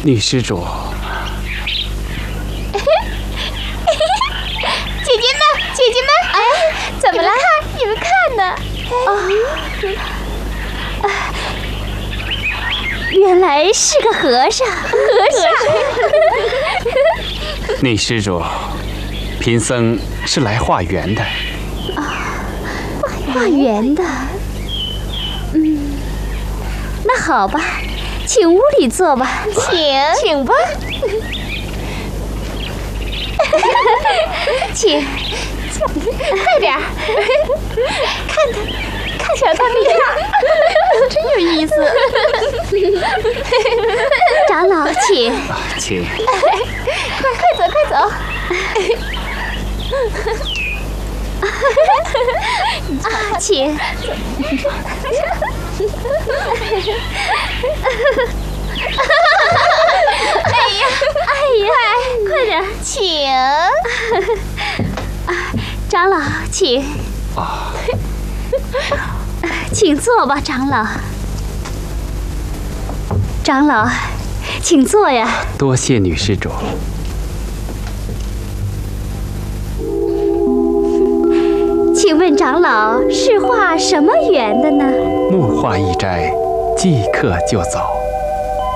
女施主。 姐姐们，哎，怎么了？你们看呢？原来是个和尚。 女施主，贫僧是来化缘的。 化缘的。那好吧，请屋里坐吧。请吧。请。快点儿，看小他那样，真有意思。长老，请。 请。 快走，快走。请。哎呀，快点，请。长老，请。请坐吧，长老。长老，请坐呀。 多谢女施主。 请问长老是化什么缘的呢？ 木化一斋，即刻就走。